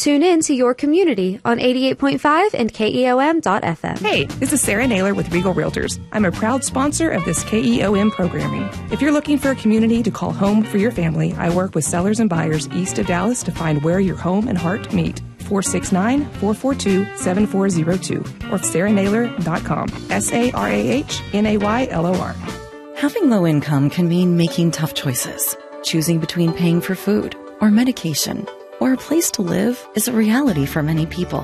Tune in to your community on 88.5 and KEOM.FM. Hey, this is Sarah Naylor with Regal Realtors. I'm a proud sponsor of this KEOM programming. If you're looking for a community to call home for your family, I work with sellers and buyers east of Dallas to find where your home and heart meet. 469-442-7402 or sarahnaylor.com. SARAHNAYLOR. Having low income can mean making tough choices. Choosing between paying for food or medication or a place to live is a reality for many people.